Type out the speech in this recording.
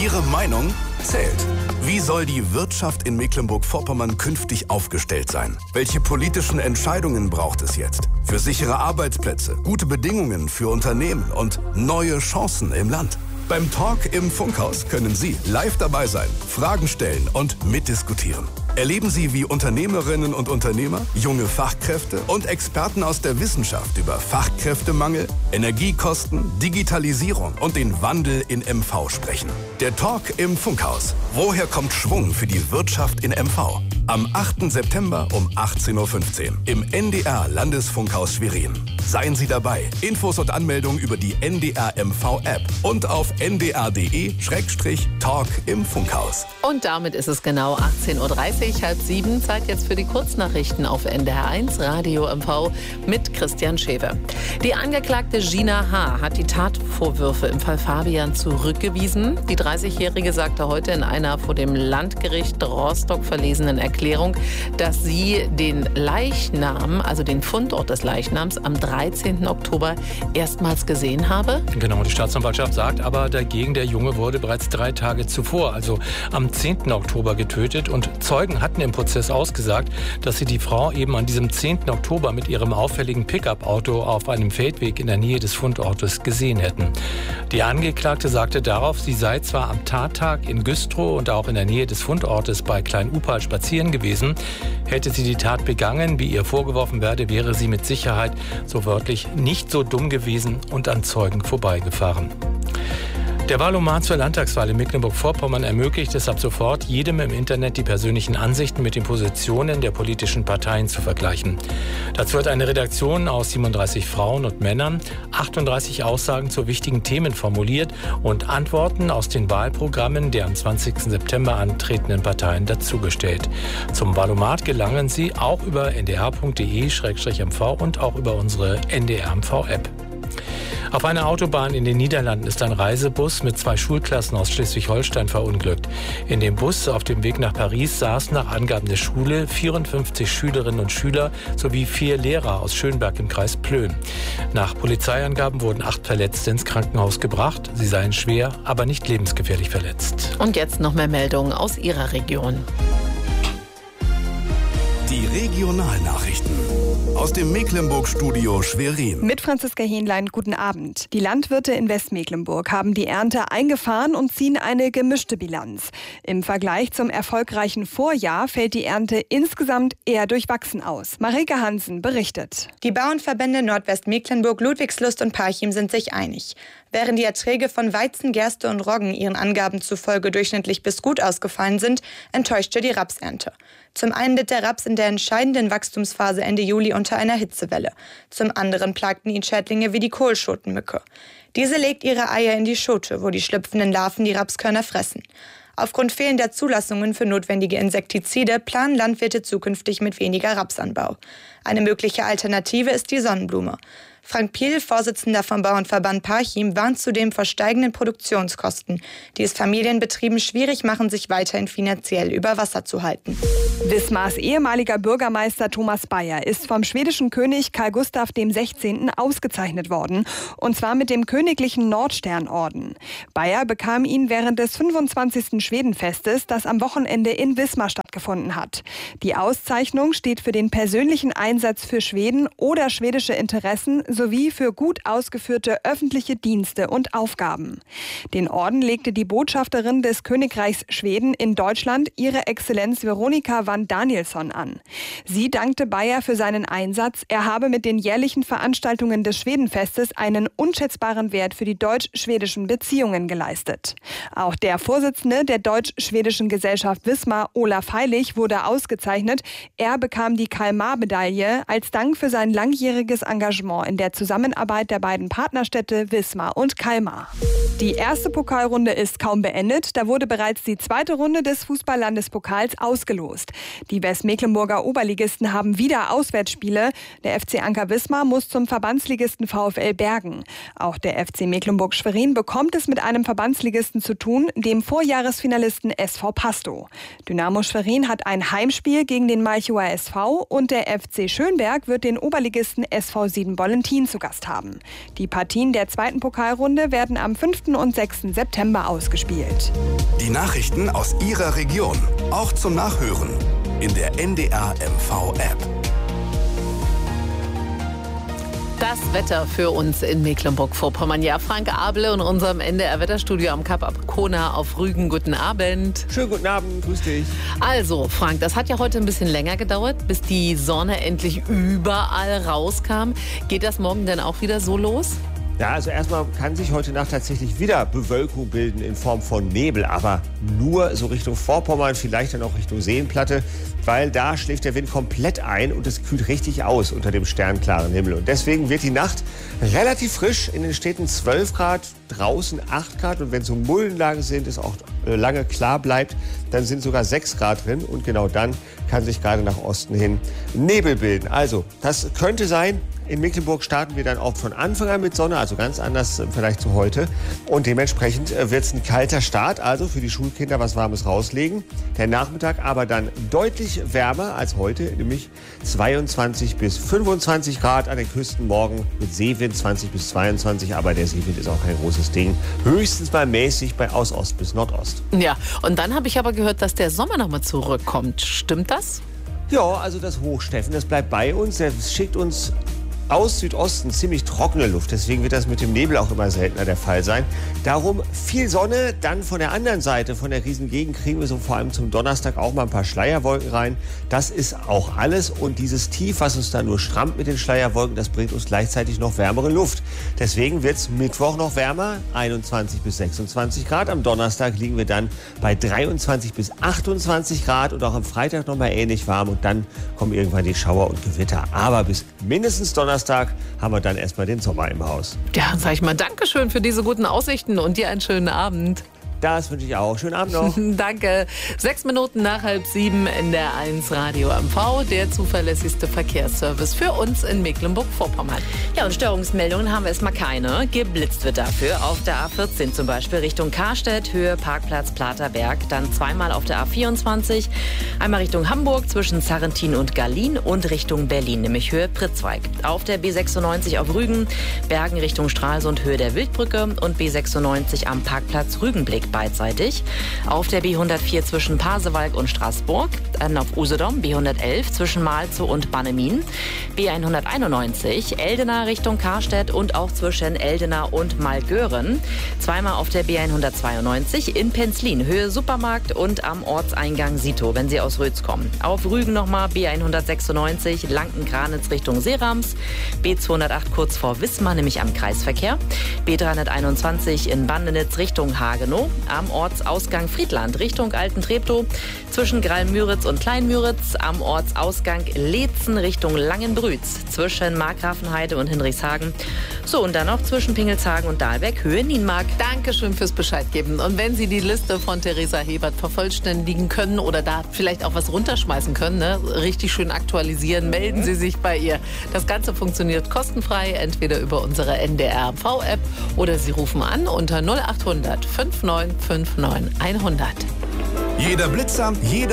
Ihre Meinung zählt. Wie soll die Wirtschaft in Mecklenburg-Vorpommern künftig aufgestellt sein? Welche politischen Entscheidungen braucht es jetzt? Für sichere Arbeitsplätze, gute Bedingungen für Unternehmen und neue Chancen im Land. Beim Talk im Funkhaus können Sie live dabei sein, Fragen stellen und mitdiskutieren. Erleben Sie, wie Unternehmerinnen und Unternehmer, junge Fachkräfte und Experten aus der Wissenschaft über Fachkräftemangel, Energiekosten, Digitalisierung und den Wandel in MV sprechen. Der Talk im Funkhaus. Woher kommt Schwung für die Wirtschaft in MV? Am 8. September um 18.15 Uhr im NDR Landesfunkhaus Schwerin. Seien Sie dabei. Infos und Anmeldungen über die NDR MV App und auf ndr.de/Talk im Funkhaus. Und damit ist es genau 18.30 Uhr, 6:30. Zeit jetzt für die Kurznachrichten auf NDR1 Radio MV mit Christian Schäfer. Die Angeklagte Gina H. hat die Tatvorwürfe im Fall Fabian zurückgewiesen. Die 30-Jährige sagte heute in einer vor dem Landgericht Rostock verlesenen Erklärung, dass sie den Leichnam, also den Fundort des Leichnams, am 13. Oktober erstmals gesehen habe. Genau, die Staatsanwaltschaft sagt aber dagegen, der Junge wurde bereits 3 Tage zuvor, also am 10. Oktober getötet. Und Zeugen hatten im Prozess ausgesagt, dass sie die Frau eben an diesem 10. Oktober mit ihrem auffälligen Pickup-Auto auf einem Feldweg in der Nähe des Fundortes gesehen hätten. Die Angeklagte sagte darauf, sie sei zwar am Tattag in Güstrow und auch in der Nähe des Fundortes bei Klein-Upal spazieren gewesen. Hätte sie die Tat begangen, wie ihr vorgeworfen werde, wäre sie mit Sicherheit, so wörtlich, nicht so dumm gewesen und an Zeugen vorbeigefahren. Der Wahlomat zur Landtagswahl in Mecklenburg-Vorpommern ermöglicht es ab sofort, jedem im Internet die persönlichen Ansichten mit den Positionen der politischen Parteien zu vergleichen. Dazu hat eine Redaktion aus 37 Frauen und Männern 38 Aussagen zu wichtigen Themen formuliert und Antworten aus den Wahlprogrammen der am 20. September antretenden Parteien dazugestellt. Zum Wahlomat gelangen Sie auch über ndr.de/mv und auch über unsere NDR-MV-App. Auf einer Autobahn in den Niederlanden ist ein Reisebus mit 2 Schulklassen aus Schleswig-Holstein verunglückt. In dem Bus auf dem Weg nach Paris saßen nach Angaben der Schule 54 Schülerinnen und Schüler sowie 4 Lehrer aus Schönberg im Kreis Plön. Nach Polizeiangaben wurden 8 Verletzte ins Krankenhaus gebracht. Sie seien schwer, aber nicht lebensgefährlich verletzt. Und jetzt noch mehr Meldungen aus Ihrer Region. Die Regionalnachrichten aus dem Mecklenburg-Studio Schwerin. Mit Franziska Hähnlein, guten Abend. Die Landwirte in Westmecklenburg haben die Ernte eingefahren und ziehen eine gemischte Bilanz. Im Vergleich zum erfolgreichen Vorjahr fällt die Ernte insgesamt eher durchwachsen aus. Marike Hansen berichtet. Die Bauernverbände Nordwestmecklenburg, Ludwigslust und Parchim sind sich einig. Während die Erträge von Weizen, Gerste und Roggen ihren Angaben zufolge durchschnittlich bis gut ausgefallen sind, enttäuschte die Rapsernte. Zum einen litt der Raps in der entscheidenden Wachstumsphase Ende Juli unter einer Hitzewelle. Zum anderen plagten ihn Schädlinge wie die Kohlschotenmücke. Diese legt ihre Eier in die Schote, wo die schlüpfenden Larven die Rapskörner fressen. Aufgrund fehlender Zulassungen für notwendige Insektizide planen Landwirte zukünftig mit weniger Rapsanbau. Eine mögliche Alternative ist die Sonnenblume. Frank Piel, Vorsitzender vom Bauernverband Parchim, warnt zudem vor steigenden Produktionskosten, die es Familienbetrieben schwierig machen, sich weiterhin finanziell über Wasser zu halten. Wismars ehemaliger Bürgermeister Thomas Bayer ist vom schwedischen König Karl Gustav XVI. Ausgezeichnet worden, und zwar mit dem königlichen Nordsternorden. Bayer bekam ihn während des 25. Schwedenfestes, das am Wochenende in Wismar stattgefunden hat. Die Auszeichnung steht für den persönlichen Einsatz für Schweden oder schwedische Interessen sowie für gut ausgeführte öffentliche Dienste und Aufgaben. Den Orden legte die Botschafterin des Königreichs Schweden in Deutschland, ihre Exzellenz Veronika van Danielsson, an. Sie dankte Bayer für seinen Einsatz. Er habe mit den jährlichen Veranstaltungen des Schwedenfestes einen unschätzbaren Wert für die deutsch-schwedischen Beziehungen geleistet. Auch der Vorsitzende der deutsch-schwedischen Gesellschaft Wismar, Olaf Heilig, wurde ausgezeichnet. Er bekam die Kalmar-Medaille als Dank für sein langjähriges Engagement in der Zusammenarbeit der beiden Partnerstädte Wismar und Kalmar. Die erste Pokalrunde ist kaum beendet. Da wurde bereits die zweite Runde des Fußball-Landespokals ausgelost. Die Westmecklenburger Oberligisten haben wieder Auswärtsspiele. Der FC Anker Wismar muss zum Verbandsligisten VfL Bergen. Auch der FC Mecklenburg-Schwerin bekommt es mit einem Verbandsligisten zu tun, dem Vorjahresfinalisten SV Pastow. Dynamo Schwerin hat ein Heimspiel gegen den Malchower SV und der FC Schönberg wird den Oberligisten SV Siebenbollentin zu Gast haben. Die Partien der zweiten Pokalrunde werden am 5. und 6. September ausgespielt. Die Nachrichten aus Ihrer Region, auch zum Nachhören in der NDR MV-App. Das Wetter für uns in Mecklenburg-Vorpommern. Ja, Frank Able in unserem NDR-Wetterstudio am Kap Arkona auf Rügen. Guten Abend. Schönen guten Abend, grüß dich. Also, Frank, das hat ja heute ein bisschen länger gedauert, bis die Sonne endlich überall rauskam. Geht das morgen denn auch wieder so los? Ja, also erstmal kann sich heute Nacht tatsächlich wieder Bewölkung bilden in Form von Nebel, aber nur so Richtung Vorpommern, vielleicht dann auch Richtung Seenplatte, weil da schläft der Wind komplett ein und es kühlt richtig aus unter dem sternklaren Himmel. Und deswegen wird die Nacht relativ frisch, in den Städten 12 Grad, draußen 8 Grad und wenn so Muldenlagen sind, es auch lange klar bleibt, dann sind sogar 6 Grad drin und genau dann kann sich gerade nach Osten hin Nebel bilden. Also, das könnte sein. In Mecklenburg starten wir dann auch von Anfang an mit Sonne, also ganz anders vielleicht zu heute. Und dementsprechend wird es ein kalter Start, also für die Schulkinder was Warmes rauslegen. Der Nachmittag aber dann deutlich wärmer als heute, nämlich 22 bis 25 Grad an den Küsten, morgen mit Seewind 20 bis 22. Aber der Seewind ist auch kein großes Ding, höchstens mal mäßig aus Ost bis Nordost. Ja, und dann habe ich aber gehört, dass der Sommer nochmal zurückkommt. Stimmt das? Ja, also das Hochsteffen, das bleibt bei uns. Der schickt uns aus Südosten ziemlich trockene Luft. Deswegen wird das mit dem Nebel auch immer seltener der Fall sein. Darum viel Sonne. Dann von der anderen Seite, von der Riesengegend, kriegen wir so vor allem zum Donnerstag auch mal ein paar Schleierwolken rein. Das ist auch alles. Und dieses Tief, was uns da nur strammt mit den Schleierwolken, das bringt uns gleichzeitig noch wärmere Luft. Deswegen wird es Mittwoch noch wärmer, 21 bis 26 Grad. Am Donnerstag liegen wir dann bei 23 bis 28 Grad und auch am Freitag noch mal ähnlich warm. Und dann kommen irgendwann die Schauer und Gewitter. Aber bis mindestens Donnerstag haben wir dann erstmal den Sommer im Haus. Ja, sag ich mal Dankeschön für diese guten Aussichten und dir einen schönen Abend. Das wünsche ich auch. Schönen Abend noch. Danke. 6 Minuten nach 6:30 in der 1 Radio MV, der zuverlässigste Verkehrsservice für uns in Mecklenburg-Vorpommern. Ja, und Störungsmeldungen haben wir erstmal keine. Geblitzt wird dafür auf der A14 zum Beispiel Richtung Karstedt, Höhe Parkplatz Platerberg. Dann zweimal auf der A24, einmal Richtung Hamburg zwischen Sarrentin und Gallien und Richtung Berlin, nämlich Höhe Pritzweig. Auf der B96 auf Rügen, Bergen Richtung Stralsund, Höhe der Wildbrücke und B96 am Parkplatz Rügenblick beidseitig. Auf der B104 zwischen Pasewalk und Straßburg, dann auf Usedom, B111 zwischen Malzow und Bannemin, B191 Eldena Richtung Karstedt und auch zwischen Eldena und Malgören. Zweimal auf der B192 in Penzlin, Höhe Supermarkt und am Ortseingang Sito, wenn Sie aus Rötz kommen. Auf Rügen nochmal B196 Lanken-Granitz Richtung Seerams, B208 kurz vor Wismar, nämlich am Kreisverkehr, B321 in Bandenitz Richtung Hagenow, am Ortsausgang Friedland Richtung Alten-Treptow, zwischen Greil-Müritz und Klein-Müritz, am Ortsausgang Leetzen Richtung Langenbrütz, zwischen Markgrafenheide und Hinrichshagen. So, und dann noch zwischen Pingelshagen und Dahlbeck, Höhe Nienmark. Dankeschön fürs Bescheid geben. Und wenn Sie die Liste von Theresa Hebert vervollständigen können oder da vielleicht auch was runterschmeißen können, ne, richtig schön aktualisieren, melden Sie sich bei ihr. Das Ganze funktioniert kostenfrei, entweder über unsere NDR-MV-App oder Sie rufen an unter 0800 5959 100. Jeder Blitzer, jeder